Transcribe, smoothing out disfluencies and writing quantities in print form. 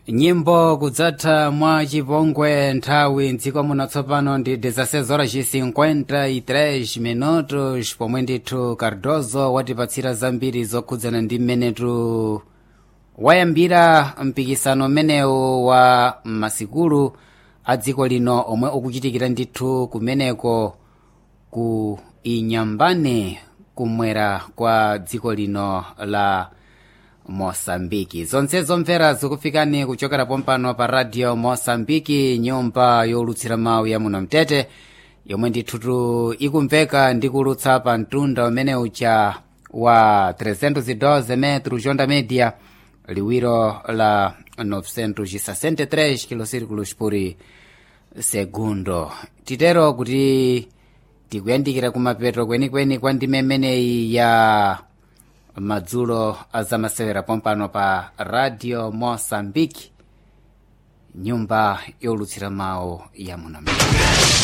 nyimbo kudzatha mwa chipongwe nthawi mdziko muno tsopano ndi 16:53 minutos pomwe ndithu Cardozo watipatsira zambiri zokhudzana ndi mmenetu wayambira mpikisano mmenewu wa masikulu a dziko lino omwe ukuchitikira ndithu kumeneko ku Inyambane kumwera kwa dziko lino la Mosambiki. Zonsezo mvera zikufikani kuchokera pompano pa radio Mosambiki, nyumba yolutsira mawu ya muno mtete, yomwe ndithu ikumveka ndi kulutsa pa mtunda umene ucha wa 312 metros jonda media, liwiro la 963 kilosirikulos por segundo. Titero kuti tikuyandikira kumapeto kwenikweni kwa ndime imeneyi ya madzulo azamasewera pompano pa radio Mosambiki, nyumba yolutsira mawu ya muno mtete.